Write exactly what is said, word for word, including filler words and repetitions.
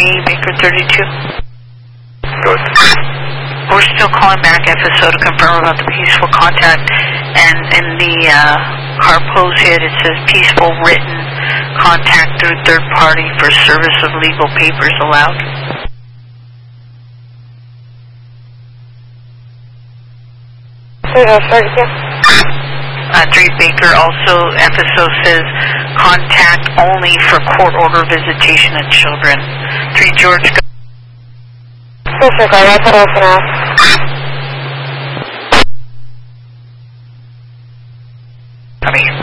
three Baker thirty-two. Good. We're still calling back F S O to confirm about the peaceful contact, and in the uh, car pose hit it says peaceful written contact through third party for service of legal papers allowed. Uh, three Baker, also F S O says contact only for court order visitation of children. three George. Perfect, that's what I was going to ask. I mean,